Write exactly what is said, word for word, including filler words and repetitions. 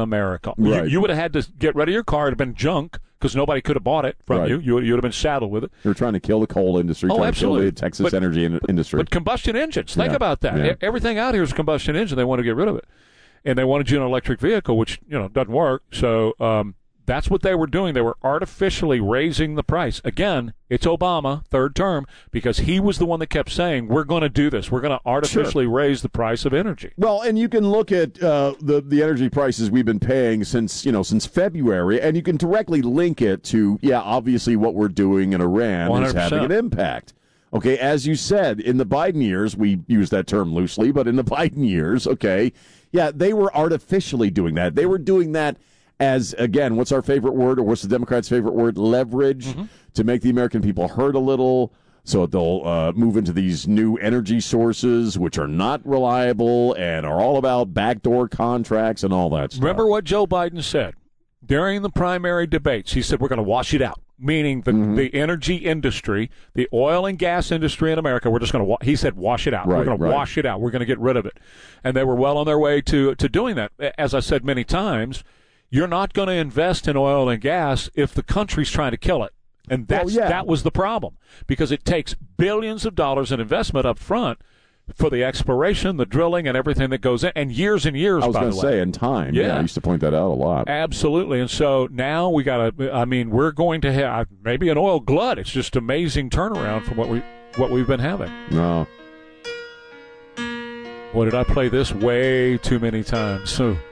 America. Right. You, you would have had to get rid of your car. It would have been junk because nobody could have bought it from Right. you. You would, you would have been saddled with it. They're trying to kill the coal industry, Oh, trying absolutely. to kill the Texas But- energy in- industry. But combustion engines, think Yeah. about that. Yeah. E- Everything out here is a combustion engine. They want to get rid of it. And they wanted you in an electric vehicle, which, you know, doesn't work. So um, that's what they were doing. They were artificially raising the price. Again, it's Obama, third term, because he was the one that kept saying, we're going to do this. We're going to artificially Sure. raise the price of energy. Well, and you can look at uh, the the energy prices we've been paying since you know since February, and you can directly link it to yeah, obviously what we're doing in Iran one hundred is percent. having an impact. Okay, as you said, in the Biden years, we use that term loosely, but in the Biden years, okay, yeah, they were artificially doing that. They were doing that as, again, what's our favorite word, or what's the Democrats' favorite word? Leverage, Mm-hmm. to make the American people hurt a little, so they'll uh, move into these new energy sources, which are not reliable and are all about backdoor contracts and all that stuff. Remember what Joe Biden said during the primary debates? He said, we're going to wash it out, meaning the, Mm-hmm. the energy industry, the oil and gas industry in America, we're just going to, wa- he said, wash it out. Right, we're going right. to wash it out. We're going to get rid of it. And they were well on their way to, to doing that. As I said many times, you're not going to invest in oil and gas if the country's trying to kill it. And that's, Well, yeah. that was the problem, because it takes billions of dollars in investment up front for the exploration, the drilling, and everything that goes in, and years and years, I was by going the to way. say, in time. Yeah. I used to point that out a lot. Absolutely. And so now we got to, I mean, we're going to have maybe an oil glut. It's just amazing turnaround from what, we, what we've been having. No. What did I play this way too many times? So